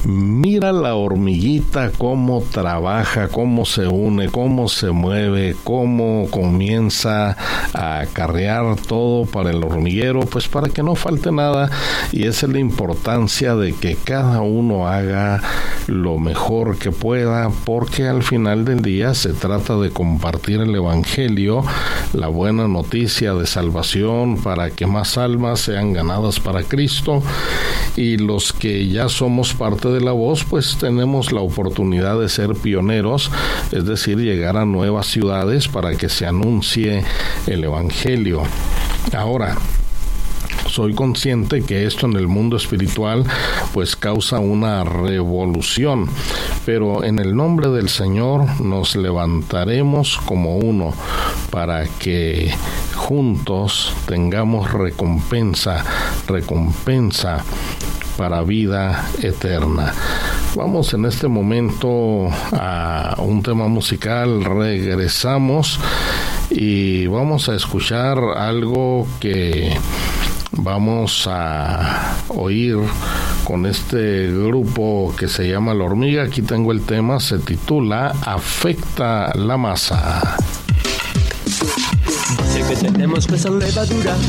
Mira la hormiguita cómo trabaja, cómo se une, cómo se mueve, cómo comienza a acarrear todo para el hormiguero, pues para que no falte nada. Y esa es la importancia de que cada uno haga lo mejor que pueda, porque al final del día se trata de compartir el evangelio, la buena noticia de salvación, para que más almas sean ganadas para Cristo. Y los que ya somos parte de La Voz, pues tenemos la oportunidad de ser pioneros, es decir, llegar a nuevas ciudades para que se anuncie el evangelio. Ahora, soy consciente que esto en el mundo espiritual pues causa una revolución, pero en el nombre del Señor nos levantaremos como uno para que juntos tengamos recompensa para vida eterna. Vamos en este momento a un tema musical, regresamos y vamos a escuchar algo que vamos a oír con este grupo que se llama La Hormiga. Aquí tengo el tema, se titula Afecta la masa. Sé que tenemos peso levadura,